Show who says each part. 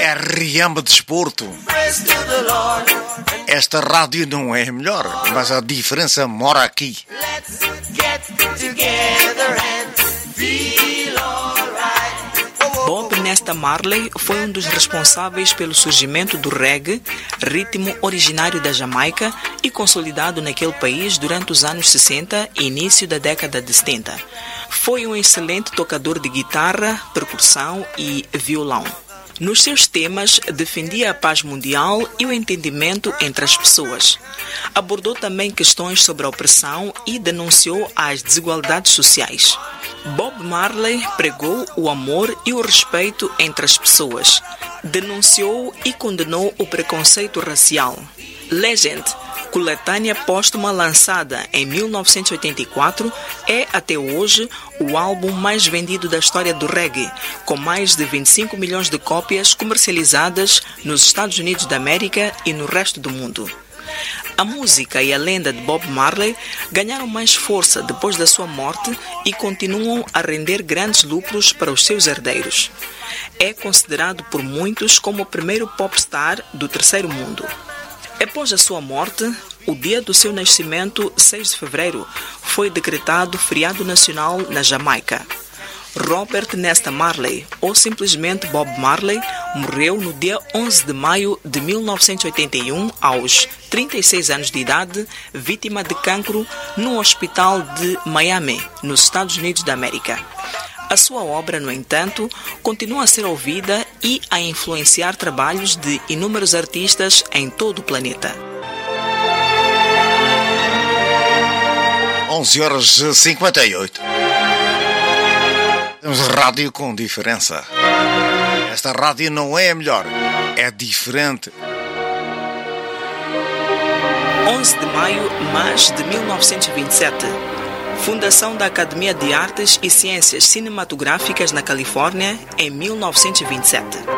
Speaker 1: É Riamba Desporto. Esta rádio não é melhor, mas a diferença mora aqui.
Speaker 2: Bob Nesta Marley foi um dos responsáveis pelo surgimento do reggae, ritmo originário da Jamaica e consolidado naquele país durante os anos 60 e início da década de 70. Foi um excelente tocador de guitarra, percussão e violão. Nos seus temas, defendia a paz mundial e o entendimento entre as pessoas. Abordou também questões sobre a opressão e denunciou as desigualdades sociais. Bob Marley pregou o amor e o respeito entre as pessoas. Denunciou e condenou o preconceito racial. Legend, coletânea póstuma lançada em 1984, é até hoje o álbum mais vendido da história do reggae, com mais de 25 milhões de cópias comercializadas nos Estados Unidos da América e no resto do mundo. A música e a lenda de Bob Marley ganharam mais força depois da sua morte e continuam a render grandes lucros para os seus herdeiros. É considerado por muitos como o primeiro popstar do terceiro mundo. Após a sua morte, o dia do seu nascimento, 6 de fevereiro, foi decretado feriado nacional na Jamaica. Robert Nesta Marley, ou simplesmente Bob Marley, morreu no dia 11 de maio de 1981, aos 36 anos de idade, vítima de cancro no hospital de Miami, nos Estados Unidos da América. A sua obra, no entanto, continua a ser ouvida e a influenciar trabalhos de inúmeros artistas em todo o planeta.
Speaker 1: 11h58. Temos rádio com diferença. Esta rádio não é a melhor, é diferente.
Speaker 2: 11 de maio, mas de 1927. Fundação da Academia de Artes e Ciências Cinematográficas na Califórnia em 1927.